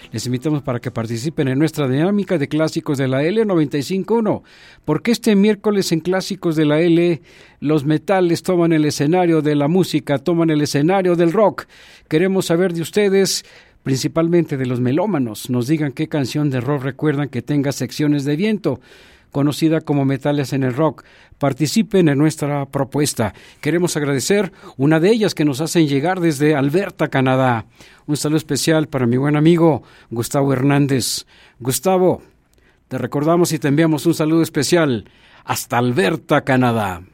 Les invitamos para que participen en nuestra dinámica de Clásicos de la L 95.1, porque este miércoles en Clásicos de la L los metales toman el escenario de la música, toman el escenario del rock. Queremos saber de ustedes, principalmente de los melómanos, nos digan qué canción de rock recuerdan que tenga secciones de viento, conocida como Metales en el Rock. Participen en nuestra propuesta. Queremos agradecer una de ellas que nos hacen llegar desde Alberta, Canadá. Un saludo especial para mi buen amigo Gustavo Hernández. Gustavo, te recordamos y te enviamos un saludo especial hasta Alberta, Canadá.